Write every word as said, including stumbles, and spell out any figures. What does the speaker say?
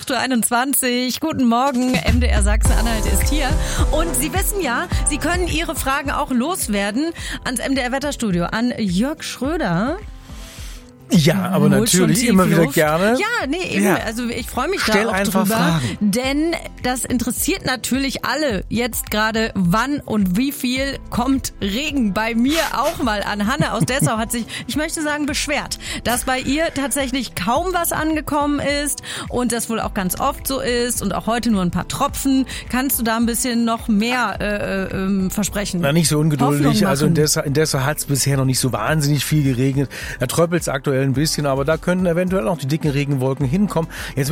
acht Uhr einundzwanzig. Guten Morgen, M D R Sachsen-Anhalt ist hier. Und Sie wissen ja, Sie können Ihre Fragen auch loswerden ans M D R Wetterstudio, an Jörg Schröder. Ja, aber natürlich immer wieder gerne. Ja, nee, eben. Ja. Also ich freue mich Stell da auch einfach drüber. Fragen. Denn das interessiert natürlich alle jetzt gerade, wann und wie viel kommt Regen bei mir auch mal an. Hanne aus Dessau hat sich, ich möchte sagen, beschwert, dass bei ihr tatsächlich kaum was angekommen ist und das wohl auch ganz oft so ist und auch heute nur ein paar Tropfen. Kannst du da ein bisschen noch mehr äh, äh, versprechen? Na, nicht so ungeduldig. Also in Dessau, in Dessau hat es bisher noch nicht so wahnsinnig viel geregnet. Da tröppelt es aktuell ein bisschen, aber da könnten eventuell auch die dicken Regenwolken hinkommen. Jetzt